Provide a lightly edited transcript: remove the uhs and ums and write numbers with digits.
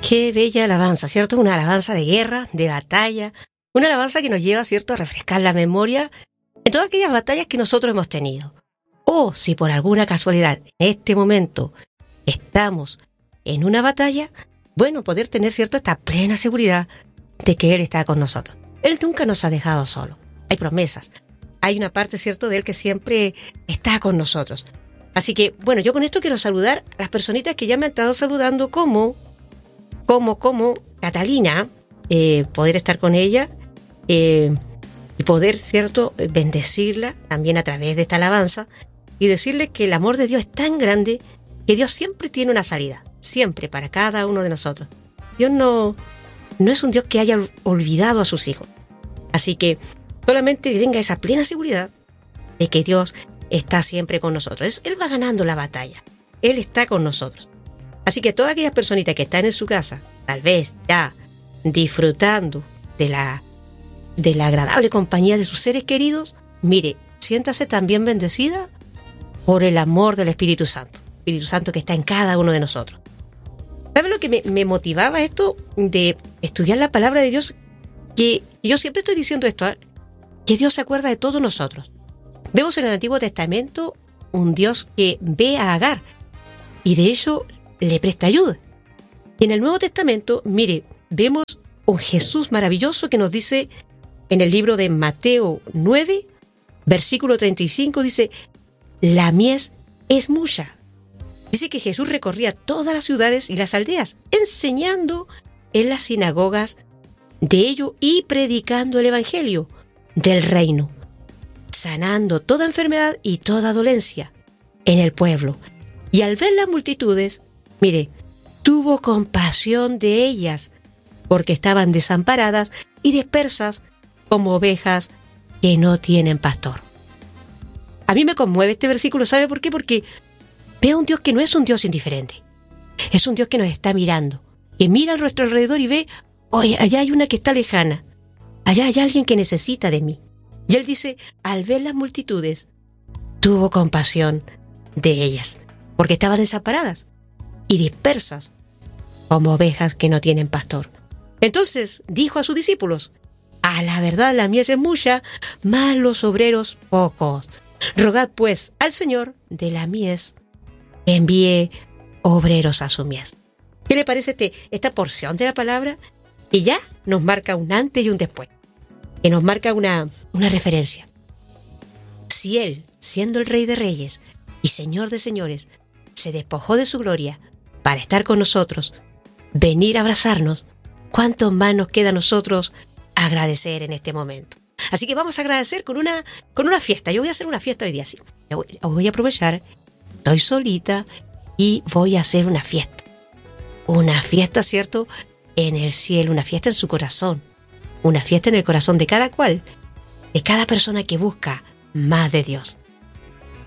Qué bella alabanza, ¿cierto? Una alabanza de guerra, de batalla, una alabanza que nos lleva, ¿cierto?, a refrescar la memoria en todas aquellas batallas que nosotros hemos tenido. O si por alguna casualidad en este momento estamos en una batalla, bueno, poder tener, ¿cierto?, esta plena seguridad de que Él está con nosotros. Él nunca nos ha dejado solos. Hay promesas. Hay una parte, ¿cierto?, de Él que siempre está con nosotros. Así que, bueno, yo con esto quiero saludar a las personitas que ya me han estado saludando como Catalina, poder estar con ella y poder, ¿cierto?, bendecirla también a través de esta alabanza y decirle que el amor de Dios es tan grande que Dios siempre tiene una salida, siempre para cada uno de nosotros. Dios no es un Dios que haya olvidado a sus hijos. Así que solamente tenga esa plena seguridad de que Dios está siempre con nosotros. Él va ganando la batalla. Él está con nosotros. Así que todas aquellas personitas que están en su casa, tal vez ya disfrutando de la agradable compañía de sus seres queridos, mire, siéntase también bendecida por el amor del Espíritu Santo que está en cada uno de nosotros. ¿Sabe lo que me motivaba esto de estudiar la palabra de Dios? Que yo siempre estoy diciendo esto, que Dios se acuerda de todos nosotros. Vemos en el Antiguo Testamento un Dios que ve a Agar y de hecho le presta ayuda. Y en el Nuevo Testamento, mire, vemos un Jesús maravilloso que nos dice en el libro de Mateo 9, versículo 35, dice, la mies es mucha. Dice que Jesús recorría todas las ciudades y las aldeas, enseñando en las sinagogas de ello y predicando el evangelio del reino, sanando toda enfermedad y toda dolencia en el pueblo. Y al ver las multitudes, mire, tuvo compasión de ellas, porque estaban desamparadas y dispersas como ovejas que no tienen pastor. A mí me conmueve este versículo, ¿sabe por qué? Porque veo a un Dios que no es un Dios indiferente. Es un Dios que nos está mirando, que mira a nuestro alrededor y ve, oye, allá hay una que está lejana, allá hay alguien que necesita de mí. Y Él dice, al ver las multitudes, tuvo compasión de ellas, porque estaban desamparadas y dispersas como ovejas que no tienen pastor. Entonces dijo a sus discípulos, a la verdad la mies es mucha, mas los obreros pocos. Rogad pues al Señor de la mies que envíe obreros a su mies. ¿Qué le parece esta porción de la palabra? Que ya nos marca un antes y un después, que nos marca una referencia. Si Él, siendo el Rey de Reyes y Señor de Señores, se despojó de su gloria para estar con nosotros, venir a abrazarnos, ¿cuánto más nos queda a nosotros agradecer en este momento? Así que vamos a agradecer con una fiesta. Yo voy a hacer una fiesta hoy día, sí. Voy a aprovechar, estoy solita y voy a hacer una fiesta. Una fiesta, ¿cierto?, en el cielo, una fiesta en su corazón, una fiesta en el corazón de cada cual, de cada persona que busca más de Dios.